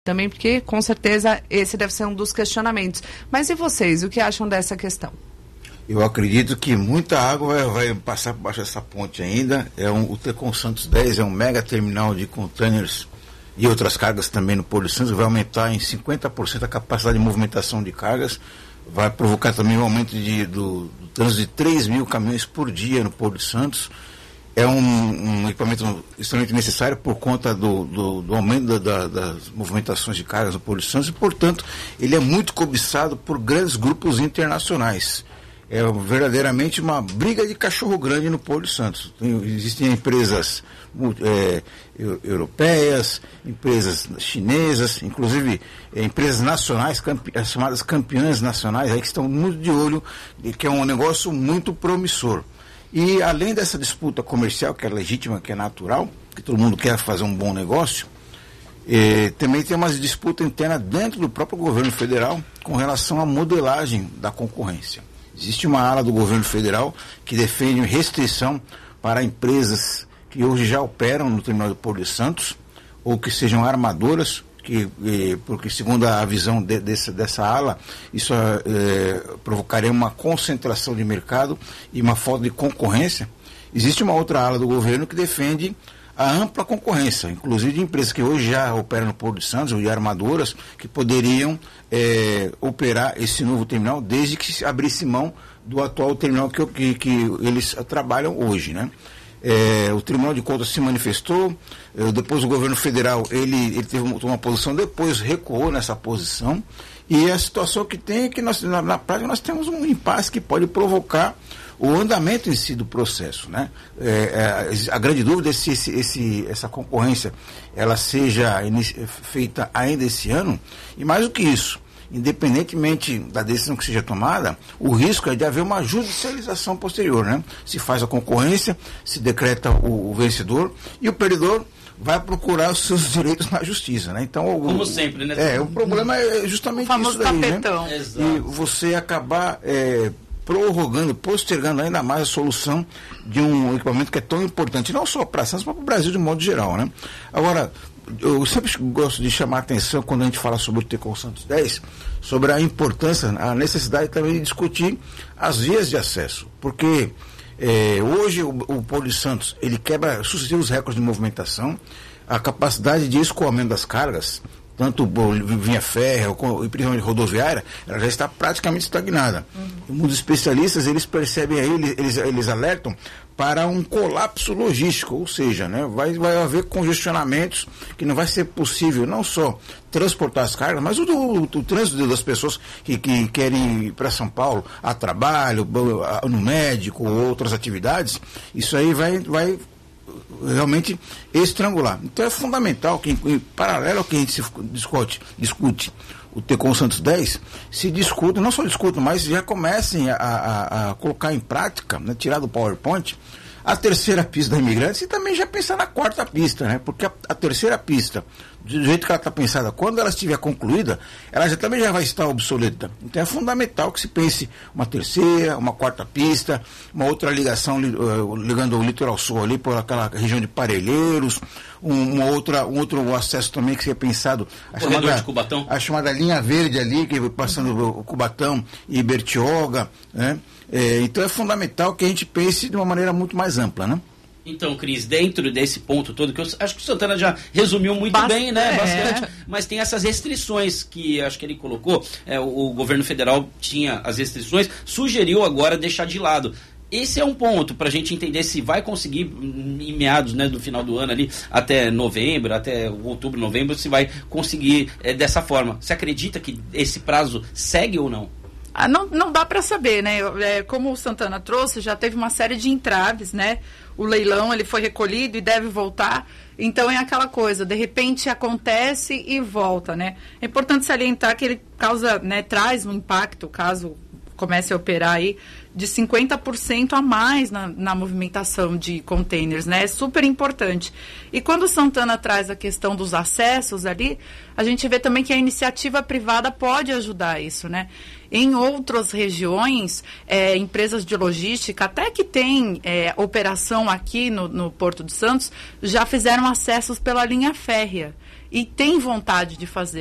também, porque com certeza esse deve ser um dos questionamentos. Mas e vocês, o que acham dessa questão? Eu acredito que muita água vai passar por baixo dessa ponte ainda. O Tecon Santos 10 é um mega terminal de containers e outras cargas também no Porto de Santos, vai aumentar em 50% a capacidade de movimentação de cargas, vai provocar também um aumento do trânsito de 3 mil caminhões por dia no Porto de Santos. É um equipamento extremamente necessário por conta do aumento das movimentações de cargas no Porto de Santos e, portanto, ele é muito cobiçado por grandes grupos internacionais. É verdadeiramente uma briga de cachorro grande no Porto de Santos. Existem empresas europeias, empresas chinesas, inclusive empresas nacionais, chamadas campeãs nacionais, aí que estão muito de olho, que é um negócio muito promissor. E além dessa disputa comercial, que é legítima, que é natural, que todo mundo quer fazer um bom negócio, também tem uma disputa interna dentro do próprio governo federal com relação à modelagem da concorrência. Existe uma ala do governo federal que defende restrição para empresas que hoje já operam no terminal do Porto de Santos, ou que sejam armadoras, porque segundo a visão dessa ala, isso provocaria uma concentração de mercado e uma falta de concorrência. Existe uma outra ala do governo que defende a ampla concorrência, inclusive de empresas que hoje já operam no Porto de Santos, ou de armadoras, que poderiam operar esse novo terminal desde que se abrisse mão do atual terminal que eles trabalham hoje, né? O Tribunal de Contas se manifestou, depois o governo federal ele tomou uma posição, depois recuou nessa posição, e a situação que tem é que na prática nós temos um impasse que pode provocar o andamento em si do processo, né? A grande dúvida é se essa concorrência ela seja feita ainda esse ano, e mais do que isso, independentemente da decisão que seja tomada, o risco é de haver uma judicialização posterior, né? Se faz a concorrência, se decreta o vencedor e o perdedor vai procurar os seus direitos na justiça, né? Então, como sempre, né? O problema é justamente o famoso isso daí, tapetão. Né? Exato. E você acabar prorrogando, postergando ainda mais a solução de um equipamento que é tão importante, não só para Santos, mas para o Brasil de modo geral, né? Agora, eu sempre gosto de chamar a atenção quando a gente fala sobre o Tecon Santos 10, sobre a importância, a necessidade também de discutir as vias de acesso, porque hoje o Porto de Santos ele quebra sucessivos recordes de movimentação, a capacidade de escoamento das cargas, tanto via férrea e principalmente rodoviária, ela já está praticamente estagnada. Muitos especialistas eles percebem aí, eles alertam para um colapso logístico, ou seja, né, vai haver congestionamentos que não vai ser possível não só transportar as cargas, mas o trânsito das pessoas que querem ir para São Paulo a trabalho, no médico ou outras atividades, isso aí vai realmente estrangular. Então é fundamental que, em paralelo ao que a gente discute o Tecon Santos 10, se discuta, não só discutam, mas já comecem a colocar em prática, né, tirar do PowerPoint, a terceira pista da Imigrantes e também já pensar na quarta pista, né? Porque a terceira pista, do jeito que ela está pensada, quando ela estiver concluída, ela também já vai estar obsoleta. Então é fundamental que se pense uma terceira, uma quarta pista, uma outra ligação ligando o litoral sul ali por aquela região de Parelheiros, um outro acesso também que seria pensado, a chamada linha verde ali, que passando o Cubatão e Bertioga, né? Então é fundamental que a gente pense de uma maneira muito mais ampla, né? Então, Cris, dentro desse ponto todo, que eu acho que o Santana já resumiu muito bem, né? Bastante, mas tem essas restrições que acho que ele colocou, o governo federal tinha as restrições, sugeriu agora deixar de lado. Esse é um ponto para a gente entender se vai conseguir, em meados, né, do final do ano ali, até novembro, até outubro, novembro, se vai conseguir dessa forma. Você acredita que esse prazo segue ou não? Não dá para saber, né? Como o Santana trouxe, já teve uma série de entraves, né? O leilão ele foi recolhido e deve voltar. Então é aquela coisa, de repente acontece e volta, né? É importante salientar que ele traz um impacto, caso comece a operar aí, de 50% a mais na movimentação de containers, né? É super importante. E quando o Santana traz a questão dos acessos ali, a gente vê também que a iniciativa privada pode ajudar isso, né? Em outras regiões, empresas de logística, até que tem operação aqui no Porto de Santos, já fizeram acessos pela linha férrea. e tem vontade de fazer.